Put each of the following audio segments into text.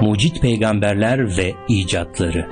Mucit peygamberler ve icatları.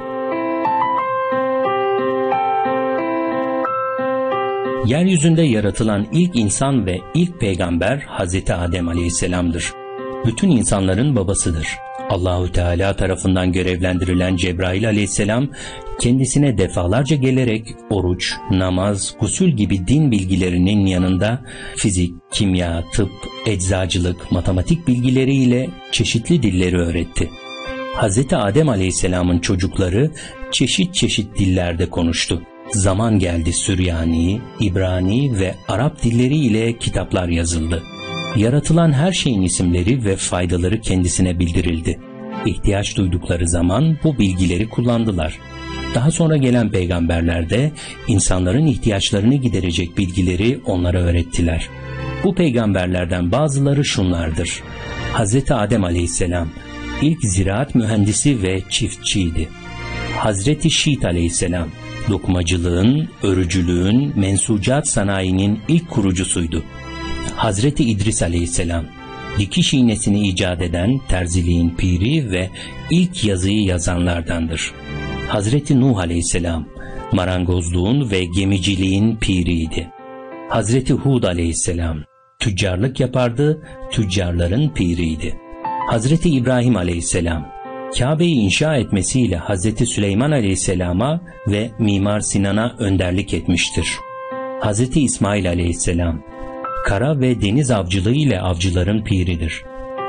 Yeryüzünde yaratılan ilk insan ve ilk peygamber Hazreti Adem Aleyhisselam'dır. Bütün insanların babasıdır. Allahu Teala tarafından görevlendirilen Cebrail Aleyhisselam kendisine defalarca gelerek oruç, namaz, gusül gibi din bilgilerinin yanında fizik, kimya, tıp, eczacılık, matematik bilgileriyle çeşitli dilleri öğretti. Hazreti Adem Aleyhisselam'ın çocukları çeşit çeşit dillerde konuştu. Zaman geldi Süryani, İbrani ve Arap dilleriyle kitaplar yazıldı. Yaratılan her şeyin isimleri ve faydaları kendisine bildirildi. İhtiyaç duydukları zaman bu bilgileri kullandılar. Daha sonra gelen peygamberler de insanların ihtiyaçlarını giderecek bilgileri onlara öğrettiler. Bu peygamberlerden bazıları şunlardır. Hazreti Adem Aleyhisselam ilk ziraat mühendisi ve çiftçiydi. Hazreti Şit Aleyhisselam dokumacılığın, örücülüğün, mensucat sanayinin ilk kurucusuydu. Hazreti İdris Aleyhisselam dikiş iğnesini icat eden terziliğin piri ve ilk yazıyı yazanlardandır. Hazreti Nuh Aleyhisselam marangozluğun ve gemiciliğin piriydi. Hazreti Hud Aleyhisselam tüccarlık yapardı, tüccarların piriydi. Hazreti İbrahim Aleyhisselam Kabe'yi inşa etmesiyle Hazreti Süleyman Aleyhisselam'a ve Mimar Sinan'a önderlik etmiştir. Hazreti İsmail Aleyhisselam kara ve deniz avcılığı ile avcıların piridir.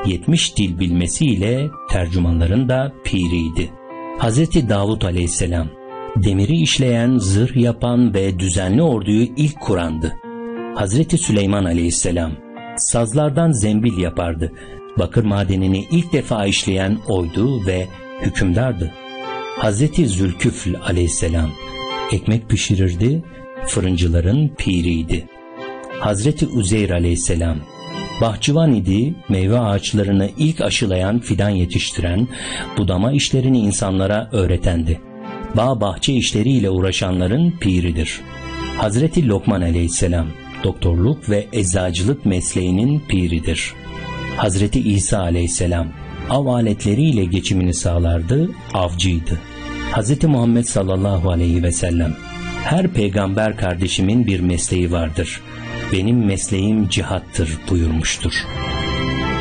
70 dil bilmesiyle tercümanların da piriydi. Hazreti Davud Aleyhisselam demiri işleyen, zırh yapan ve düzenli orduyu ilk kurandı. Hazreti Süleyman Aleyhisselam sazlardan zembil yapardı. Bakır madenini ilk defa işleyen oydu ve hükümdardı. Hazreti Zülküfl Aleyhisselam ekmek pişirirdi, fırıncıların piriydi. Hazreti Uzeyr Aleyhisselam bahçıvan idi, meyve ağaçlarını ilk aşılayan, fidan yetiştiren, budama işlerini insanlara öğretendi. Bağ bahçe işleriyle uğraşanların piridir. Hazreti Lokman Aleyhisselam doktorluk ve eczacılık mesleğinin piridir. Hazreti İsa Aleyhisselam av aletleriyle geçimini sağlardı, avcıydı. Hazreti Muhammed sallallahu aleyhi ve sellem her peygamber kardeşimin bir mesleği vardır. Benim mesleğim cihattır buyurmuştur.